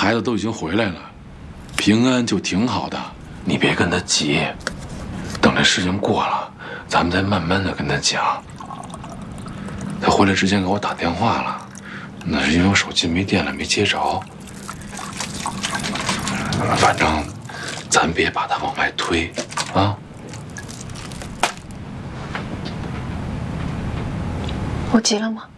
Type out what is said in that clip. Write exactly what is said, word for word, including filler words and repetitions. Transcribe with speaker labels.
Speaker 1: 孩子都已经回来了，平安就挺好的。你别跟他急，等这事情过了，咱们再慢慢的跟他讲。他回来之前给我打电话了，那是因为我手机没电了，没接着。反正咱别把他往外推啊。
Speaker 2: 我急了吗？